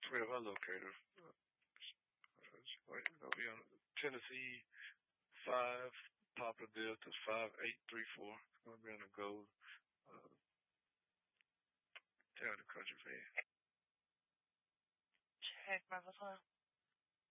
12, I located. Wait, it'll be on Tennessee 5, Papa Delta 5834. It's gonna be on the gold. Down the country van. Check Bravo 12.